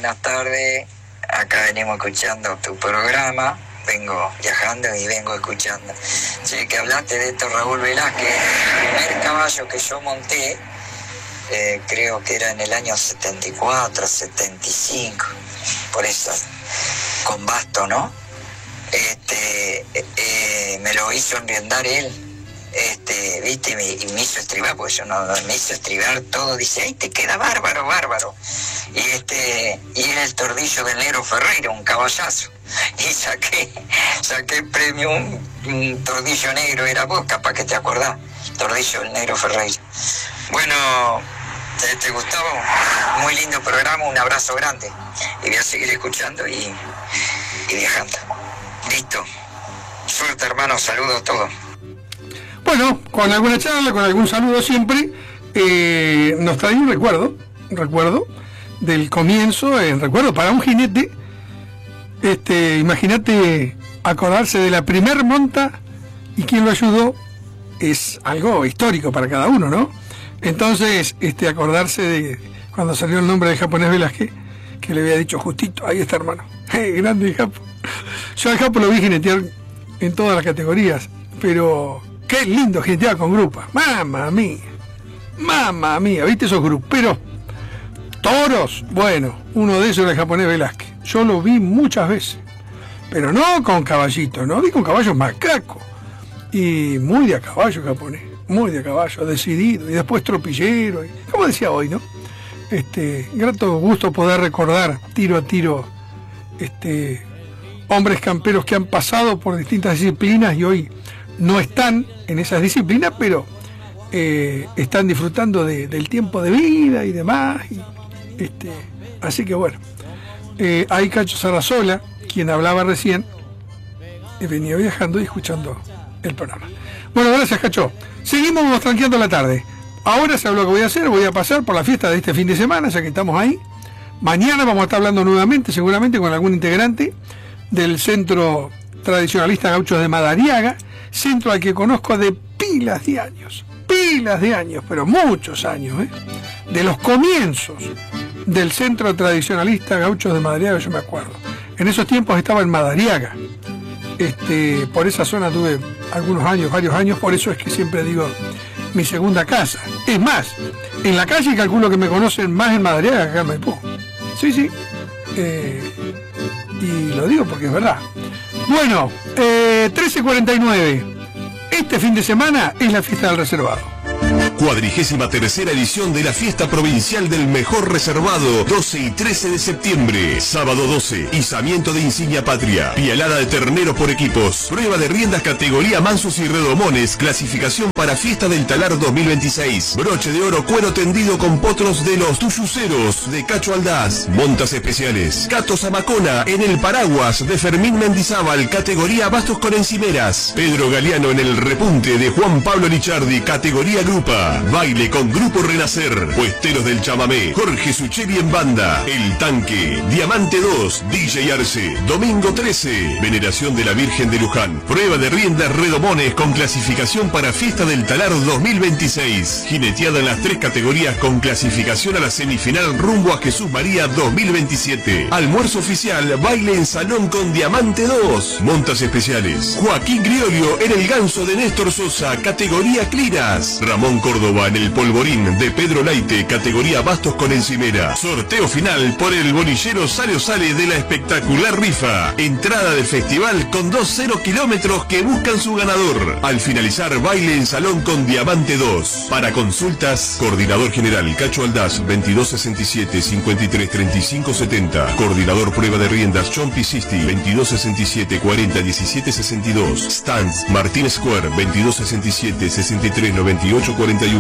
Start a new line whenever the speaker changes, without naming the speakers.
buenas tardes. Acá venimos escuchando tu programa. Vengo viajando y vengo escuchando. Sí, que hablaste de esto, Raúl Velázquez. El primer caballo que yo monté, creo que era en el año 74, 75, por eso, con basto, ¿no? Me lo hizo enriendar él. Viste, y me hizo estribar, porque yo no me hizo estribar todo, dice, ¡ay, te queda bárbaro! Y era el tordillo del Negro Ferreira, un caballazo, y saqué premio, un tordillo negro, era vos, capaz que te acordás, tordillo del Negro Ferreira. Bueno, te Gustavo, muy lindo programa, un abrazo grande, y voy a seguir escuchando y viajando. Listo, suerte hermano, saludos a todos.
Bueno, con alguna charla, con algún saludo siempre, nos trae un recuerdo del comienzo, recuerdo para un jinete. Imagínate acordarse de la primer monta y quién lo ayudó, es algo histórico para cada uno, ¿no? Entonces, acordarse de cuando salió el nombre de Japonés Velázquez, que le había dicho justito, ahí está hermano, grande el Japo. Yo al Japo lo vi jinetear en todas las categorías, pero qué lindo jinetear con grupas, mamma mía, ¿viste esos gruperos? Toros, bueno, uno de esos era el Japonés Velázquez. Yo lo vi muchas veces, pero no con caballitos, no vi con caballos macacos. Y muy de a caballo Japonés, muy de a caballo, decidido, y después tropillero, y, como decía hoy, ¿no? Grato gusto poder recordar tiro a tiro hombres camperos que han pasado por distintas disciplinas y hoy no están en esas disciplinas, pero están disfrutando del tiempo de vida y demás. Así que bueno, hay Cacho Sarasola, quien hablaba recién, venía viajando y escuchando el programa. Bueno, gracias Cacho. Seguimos tranqueando la tarde. Ahora sé lo que voy a hacer, voy a pasar por la fiesta de este fin de semana, ya que estamos ahí. Mañana vamos a estar hablando nuevamente, seguramente con algún integrante del Centro Tradicionalista Gauchos de Madariaga, centro al que conozco de pilas de años, pero muchos años, de los comienzos del Centro Tradicionalista Gauchos de Madariaga, yo me acuerdo. En esos tiempos estaba en Madariaga, por esa zona tuve algunos años, varios años, por eso es que siempre digo mi segunda casa. Es más, en la calle calculo que me conocen más en Madariaga que acá en Maipú. Sí. Y lo digo porque es verdad. Bueno, 13:49. Este fin de semana es la fiesta del reservado.
43ª edición de la Fiesta Provincial del Mejor Reservado, 12 y 13 de septiembre. Sábado 12, izamiento de insignia patria, pialada de terneros por equipos, prueba de riendas categoría mansos y redomones, clasificación para Fiesta del Talar 2026, broche de oro cuero tendido con potros de los tuyuceros de Cacho Aldaz, montas especiales, Cato Zamacona en el paraguas de Fermín Mendizábal, categoría bastos con encimeras, Pedro Galeano en el repunte de Juan Pablo Lichardi, categoría grupa, baile con Grupo Renacer, Puesteros del Chamamé, Jorge Sucheri en banda, El Tanque, Diamante 2, DJ Arce, domingo 13, veneración de la Virgen de Luján, prueba de riendas redomones con clasificación para Fiesta del Talar 2026, jineteada en las 3 categorías con clasificación a la semifinal rumbo a Jesús María 2027, almuerzo oficial, baile en salón con Diamante 2, montas especiales, Joaquín Griolio en el ganso de Néstor Sosa, categoría Clinas, Ramón Córdoba en el polvorín de Pedro Laite, categoría bastos con encimera. Sorteo final por el bolillero Sale de la espectacular rifa. Entrada del festival con 2 kilómetros que buscan su ganador. Al finalizar, baile en salón con Diamante 2. Para consultas, Coordinador General Cacho Aldaz, 2267-533570. Coordinador Prueba de Riendas John Pisisti, 2267-401762. Stands Martín Square, 2267-639848.